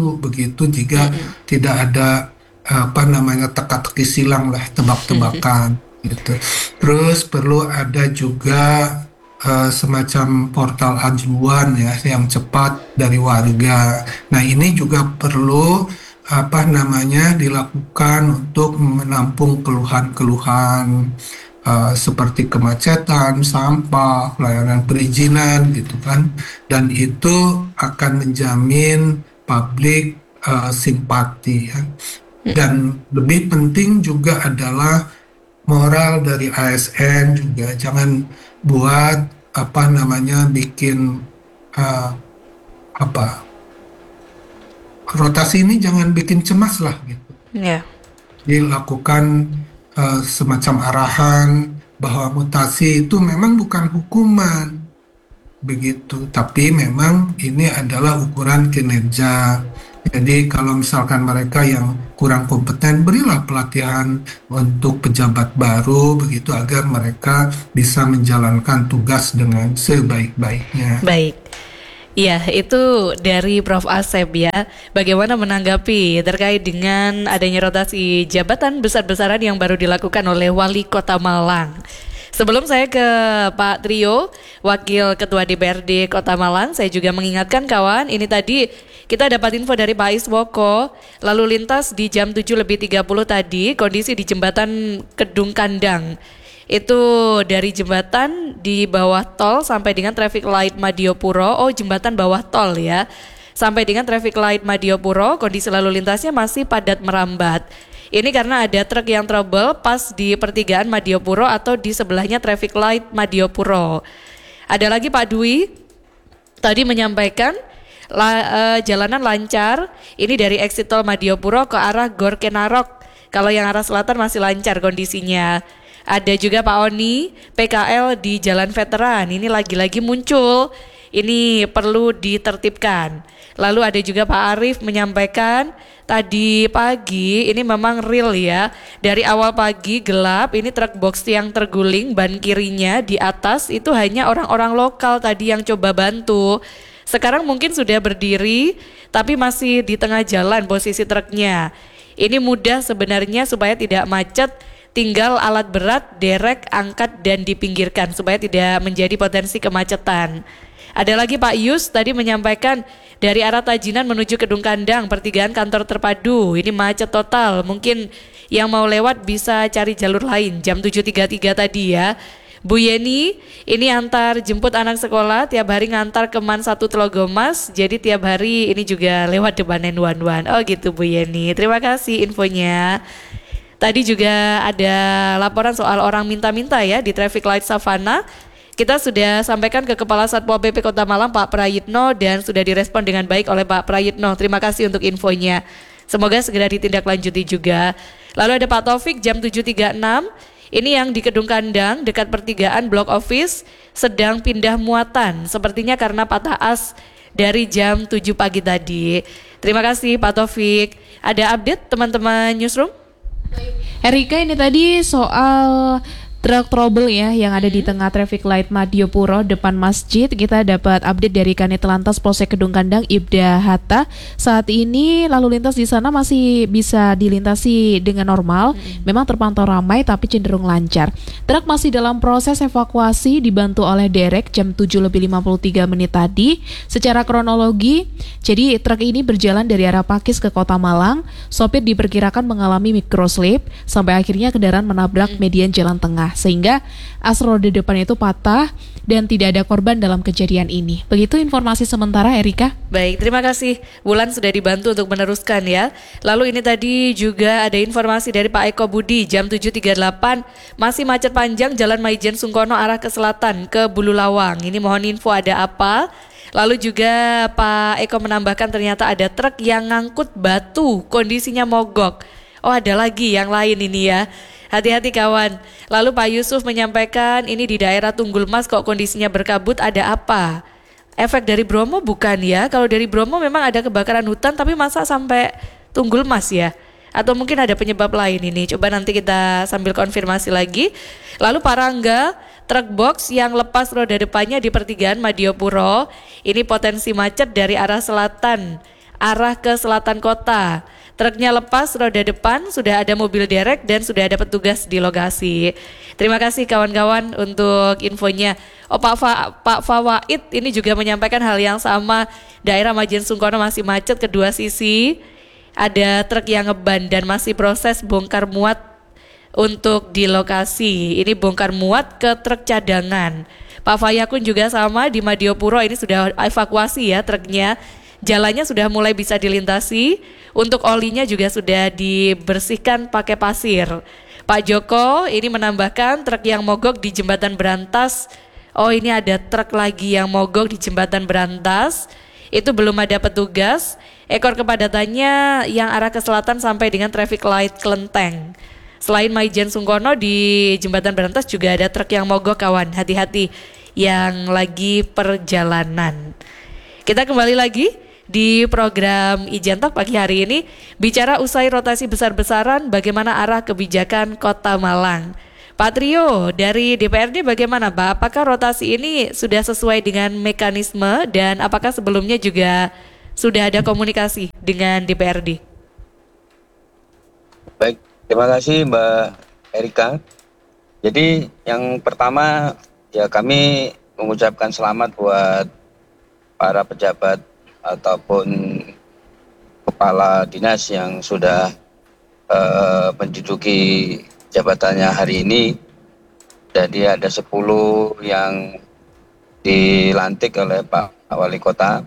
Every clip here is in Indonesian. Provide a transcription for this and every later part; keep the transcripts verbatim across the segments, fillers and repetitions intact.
begitu jika Mm-mm. tidak ada apa namanya teka-teki silang lah, tebak-tebakan gitu. Terus perlu ada juga eh, semacam portal ajuan ya yang cepat dari warga. Nah, ini juga perlu apa namanya dilakukan untuk menampung keluhan-keluhan eh, seperti kemacetan, sampah, pelayanan perizinan gitu kan. Dan itu akan menjamin publik eh, simpati ya. Dan Mm-mm. lebih penting juga adalah moral dari A S N juga jangan buat apa namanya bikin eh, apa rotasi ini jangan bikin cemas lah gitu. Ya. Dilakukan eh, semacam arahan bahwa mutasi itu memang bukan hukuman begitu, tapi memang ini adalah ukuran kinerja. Jadi kalau misalkan mereka yang kurang kompeten, berilah pelatihan untuk pejabat baru begitu agar mereka bisa menjalankan tugas dengan sebaik-baiknya. Baik. Iya, itu dari Prof Asep ya. Bagaimana menanggapi terkait dengan adanya rotasi jabatan besar-besaran yang baru dilakukan oleh Wali Kota Malang? Sebelum saya ke Pak Trio, Wakil Ketua D P R D Kota Malang, saya juga mengingatkan kawan, ini tadi kita dapat info dari Pak Iswoko, lalu lintas di jam tujuh lebih tiga puluh tadi, kondisi di jembatan Kedung Kandang. Itu dari jembatan di bawah tol sampai dengan traffic light Madiopuro. Oh, jembatan bawah tol ya. Sampai dengan traffic light Madiopuro, kondisi lalu lintasnya masih padat merambat. Ini karena ada truk yang trouble pas di pertigaan Madiopuro atau di sebelahnya traffic light Madiopuro. Ada lagi Pak Dwi tadi menyampaikan la, eh, jalanan lancar. Ini dari exit tol Madiopuro ke arah Gor Kenarok. Kalau yang arah selatan masih lancar kondisinya. Ada juga Pak Oni, P K L di Jalan Veteran. Ini lagi-lagi muncul. Ini perlu ditertibkan. Lalu ada juga Pak Arief menyampaikan tadi pagi ini memang real ya. Dari awal pagi gelap, ini truk box yang terguling ban kirinya di atas itu hanya orang-orang lokal tadi yang coba bantu. Sekarang mungkin sudah berdiri tapi masih di tengah jalan posisi truknya. Ini mudah sebenarnya supaya tidak macet. Tinggal alat berat, derek, angkat dan dipinggirkan supaya tidak menjadi potensi kemacetan. Ada lagi Pak Yus tadi menyampaikan dari arah Tajinan menuju Kedung Kandang, pertigaan kantor terpadu. Ini macet total. Mungkin yang mau lewat bisa cari jalur lain. Jam tujuh tiga puluh tiga tadi ya. Bu Yeni, ini antar jemput anak sekolah, tiap hari ngantar ke Man satu Telogomas. Jadi tiap hari ini juga lewat depan N satu satu. Oh gitu Bu Yeni. Terima kasih infonya. Tadi juga ada laporan soal orang minta-minta ya di traffic light Savana. Kita sudah sampaikan ke Kepala Satpol P P Kota Malang Pak Prayitno dan sudah direspon dengan baik oleh Pak Prayitno. Terima kasih untuk infonya. Semoga segera ditindaklanjuti juga. Lalu ada Pak Taufik jam tujuh tiga puluh enam. Ini yang di Kedung Kandang dekat pertigaan Blok Office sedang pindah muatan. Sepertinya karena patah as dari jam tujuh pagi tadi. Terima kasih Pak Taufik. Ada update teman-teman Newsroom? Erika, ini tadi soal truk trouble ya yang ada di tengah traffic light Madiopuro depan masjid. Kita dapat update dari Kanit Lantas Polsek Kedung Kandang Ibda Hatta. Saat ini lalu lintas di sana masih bisa dilintasi dengan normal. Hmm. Memang terpantau ramai tapi cenderung lancar. Truk masih dalam proses evakuasi dibantu oleh derek jam tujuh lebih lima puluh tiga menit tadi. Secara kronologi, jadi truk ini berjalan dari arah Pakis ke Kota Malang. Sopir diperkirakan mengalami microslip sampai akhirnya kendaraan menabrak median jalan tengah, sehingga as roda depan itu patah dan tidak ada korban dalam kejadian ini. Begitu informasi sementara, Erika. Baik, terima kasih. Wulan sudah dibantu untuk meneruskan ya. Lalu ini tadi juga ada informasi dari Pak Eko Budi jam tujuh tiga puluh delapan masih macet panjang Jalan Maijen Sungkono arah ke selatan ke Bululawang. Ini mohon info ada apa? Lalu juga Pak Eko menambahkan ternyata ada truk yang ngangkut batu, kondisinya mogok. Oh, ada lagi yang lain ini ya. Hati-hati kawan. Lalu Pak Yusuf menyampaikan ini di daerah Tunggul Mas kok kondisinya berkabut, ada apa? Efek dari Bromo bukan ya? Kalau dari Bromo memang ada kebakaran hutan tapi masa sampai Tunggul Mas ya? Atau mungkin ada penyebab lain ini? Coba nanti kita sambil konfirmasi lagi. Lalu Pak Rangga, truk box yang lepas roda depannya di pertigaan Madiopuro. Ini potensi macet dari arah selatan arah ke selatan kota. Truknya lepas roda depan, sudah ada mobil derek dan sudah ada petugas di lokasi. Terima kasih kawan-kawan untuk infonya. Oh, Pak Fa, Pak Fawaid ini juga menyampaikan hal yang sama. Daerah Majen Sungkono masih macet kedua sisi. Ada truk yang ngeban dan masih proses bongkar muat untuk di lokasi. Ini bongkar muat ke truk cadangan. Pak Fayakun juga sama di Madiopuro, ini sudah evakuasi ya truknya. Jalannya sudah mulai bisa dilintasi. Untuk olinya juga sudah dibersihkan pakai pasir. Pak Joko ini menambahkan truk yang mogok di Jembatan Berantas. Oh, ini ada truk lagi yang mogok di Jembatan Berantas. Itu belum ada petugas. Ekor kepadatannya yang arah ke selatan sampai dengan traffic light Kelenteng. Selain Maijen Sungkono, di Jembatan Berantas juga ada truk yang mogok kawan. Hati-hati yang lagi perjalanan. Kita kembali lagi di program Ijan Talk pagi hari ini. Bicara usai rotasi besar-besaran, bagaimana arah kebijakan Kota Malang? Pak Trio dari D P R D bagaimana Pak? Apakah rotasi ini sudah sesuai dengan mekanisme dan apakah sebelumnya juga sudah ada komunikasi dengan D P R D? Baik, terima kasih Mbak Erika. Jadi yang pertama ya kami mengucapkan selamat buat para pejabat ataupun kepala dinas yang sudah uh, menduduki jabatannya hari ini. Jadi ada sepuluh yang dilantik oleh Pak Wali Kota.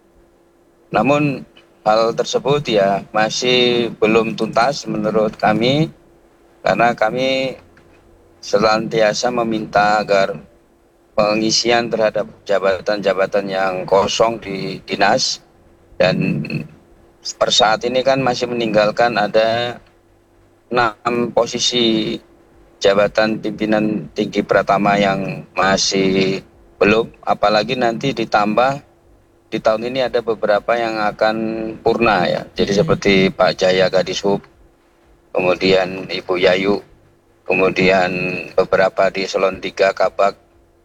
Namun hal tersebut ya masih belum tuntas menurut kami, karena kami senantiasa meminta agar pengisian terhadap jabatan-jabatan yang kosong di dinas, dan per saat ini kan masih meninggalkan ada enam posisi jabatan pimpinan tinggi Pratama yang masih belum, apalagi nanti ditambah di tahun ini ada beberapa yang akan purna ya. Jadi seperti Pak Jaya Gadishub, kemudian Ibu Yayu, kemudian beberapa di Eselon tiga Kabak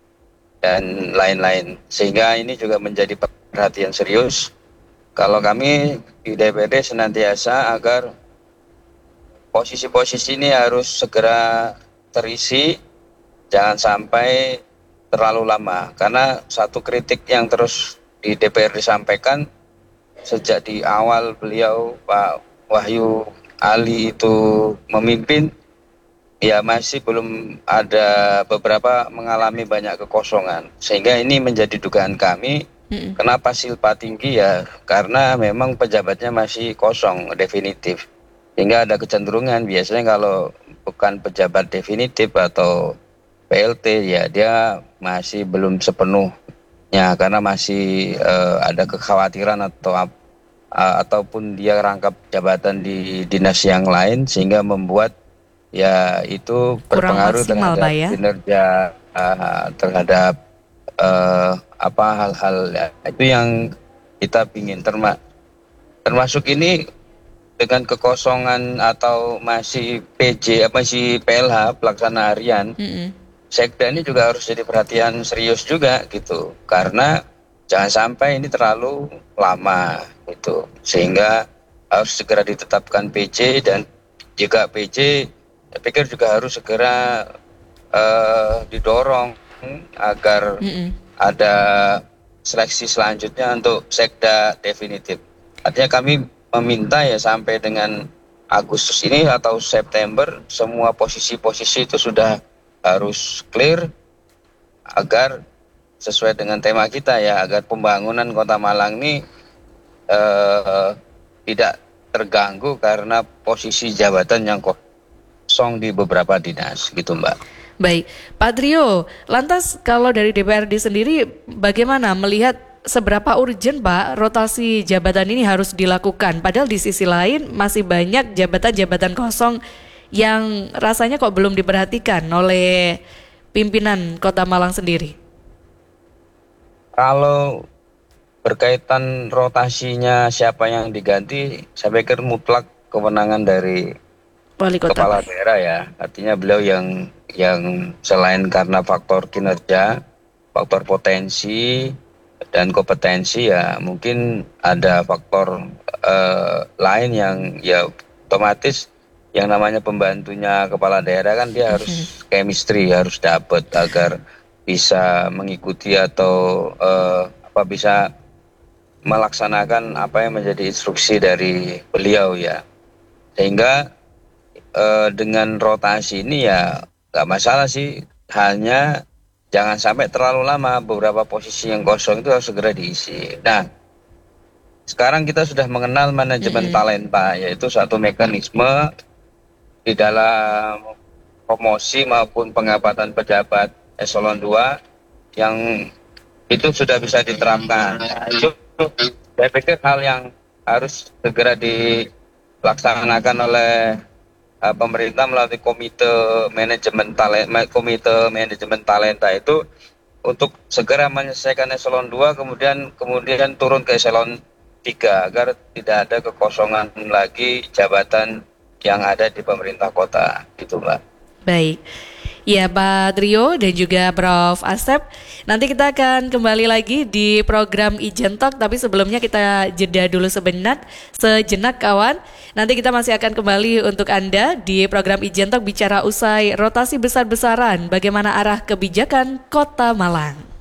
dan lain-lain. Sehingga ini juga menjadi perhatian serius. Kalau kami di D P R D senantiasa agar posisi-posisi ini harus segera terisi, jangan sampai terlalu lama. Karena satu kritik yang terus di D P R disampaikan sejak di awal beliau Pak Wahyu Ali itu memimpin, ya masih belum ada, beberapa mengalami banyak kekosongan, sehingga ini menjadi dugaan kami. Mm-mm. Kenapa silpa tinggi ya karena memang pejabatnya masih kosong definitif, sehingga ada kecenderungan biasanya kalau bukan pejabat definitif atau P L T ya dia masih belum sepenuh ya, karena masih uh, ada kekhawatiran atau uh, ataupun dia rangkap jabatan di dinas yang lain, sehingga membuat ya itu kurang berpengaruh maksimal, terhadap ya? kinerja uh, terhadap uh, apa hal-hal ya, itu yang kita ingin terma termasuk ini dengan kekosongan atau masih P J masih P L H pelaksana harian. Mm-mm. Sekda ini juga harus jadi perhatian serius juga gitu, karena jangan sampai ini terlalu lama gitu, sehingga harus segera ditetapkan P J, dan jika P J saya pikir juga harus segera uh, didorong agar Mm-mm. ada seleksi selanjutnya untuk sekda definitif. Artinya kami meminta ya sampai dengan Agustus ini atau September semua posisi-posisi itu sudah harus clear, agar sesuai dengan tema kita ya, agar pembangunan Kota Malang ini eh, tidak terganggu karena posisi jabatan yang kosong di beberapa dinas gitu Mbak. Baik, Pak Trio, lantas kalau dari D P R D sendiri bagaimana melihat seberapa urgent Pak rotasi jabatan ini harus dilakukan? Padahal di sisi lain masih banyak jabatan-jabatan kosong yang rasanya kok belum diperhatikan oleh pimpinan Kota Malang sendiri. Kalau berkaitan rotasinya siapa yang diganti, saya pikir mutlak kewenangan dari Wali Kota, kepala daerah ya. Artinya beliau yang yang selain karena faktor kinerja, faktor potensi, dan kompetensi, ya mungkin ada faktor uh, lain yang ya otomatis yang namanya pembantunya kepala daerah kan dia harus chemistry, harus dapat agar bisa mengikuti atau uh, apa bisa melaksanakan apa yang menjadi instruksi dari beliau ya. Sehingga uh, dengan rotasi ini ya nggak masalah sih, hanya jangan sampai terlalu lama, beberapa posisi yang kosong itu harus segera diisi. Nah, sekarang kita sudah mengenal manajemen talenta, yaitu satu mekanisme di dalam promosi maupun pengangkatan pejabat eselon dua yang itu sudah bisa diterapkan. Nah, itu saya pikir hal yang harus segera dilaksanakan oleh Uh, pemerintah melalui komite manajemen talenta, komite manajemen talenta itu untuk segera menyelesaikan eselon dua, kemudian kemudian turun ke eselon tiga agar tidak ada kekosongan lagi jabatan yang ada di pemerintah kota, gitu Mbak. Baik. Ya Pak Trio dan juga Prof Asep, nanti kita akan kembali lagi di program Ijen Talk, tapi sebelumnya kita jeda dulu sebentar, sejenak kawan. Nanti kita masih akan kembali untuk Anda di program Ijen Talk bicara usai rotasi besar-besaran, bagaimana arah kebijakan Kota Malang.